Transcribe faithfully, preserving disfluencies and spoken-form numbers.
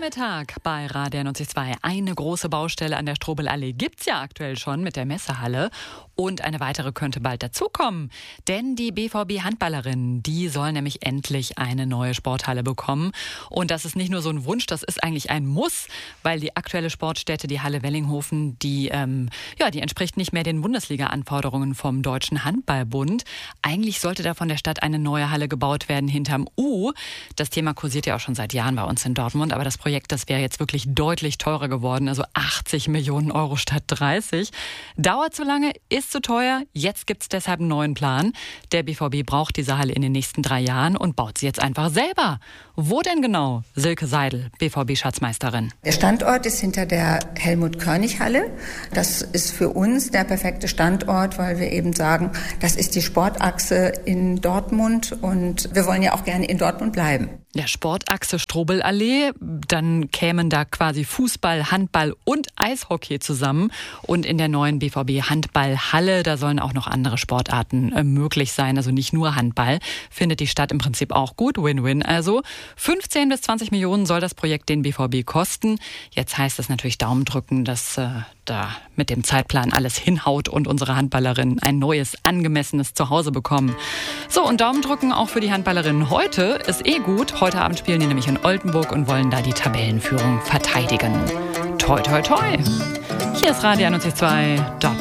Nachmittag bei Radio neunzig Komma zwei. Eine große Baustelle an der Strobelallee gibt's ja aktuell schon mit der Messehalle. Und eine weitere könnte bald dazukommen. Denn die B V B-Handballerinnen, die sollen nämlich endlich eine neue Sporthalle bekommen. Und das ist nicht nur so ein Wunsch, das ist eigentlich ein Muss, weil die aktuelle Sportstätte, die Halle Wellinghofen, die, ähm, ja, die entspricht nicht mehr den Bundesliga-Anforderungen vom Deutschen Handballbund. Eigentlich sollte da von der Stadt eine neue Halle gebaut werden hinterm U. Das Thema kursiert ja auch schon seit Jahren bei uns in Dortmund. Aber das Projekt, das wäre jetzt wirklich deutlich teurer geworden. Also achtzig Millionen Euro statt dreißig. Dauert zu lange, ist zu teuer. Jetzt gibt's deshalb einen neuen Plan. Der B V B braucht diese Halle in den nächsten drei Jahren und baut sie jetzt einfach selber. Wo denn genau? Silke Seidel, B V B-Schatzmeisterin. Der Standort ist hinter der Helmut-Körnig-Halle. Das ist für uns der perfekte Standort, weil wir eben sagen, das ist die Sportachse in Dortmund und wir wollen ja auch gerne in Dortmund bleiben. Der Sportachse Strobelallee, dann kämen da quasi Fußball, Handball und Eishockey zusammen. Und in der neuen B V B-Handballhalle, da sollen auch noch andere Sportarten äh, möglich sein, also nicht nur Handball. Findet die Stadt im Prinzip auch gut, Win-Win also. fünfzehn bis zwanzig Millionen soll das Projekt den B V B kosten. Jetzt heißt es natürlich Daumen drücken, dass äh, da mit dem Zeitplan alles hinhaut und unsere Handballerinnen ein neues, angemessenes Zuhause bekommen. So, und Daumen drücken auch für die Handballerinnen heute ist eh gut. Heute Abend spielen die nämlich in Oldenburg und wollen da die Tabellenführung verteidigen. Toi, toi, toi. Hier ist Radio neunzig Komma zwei.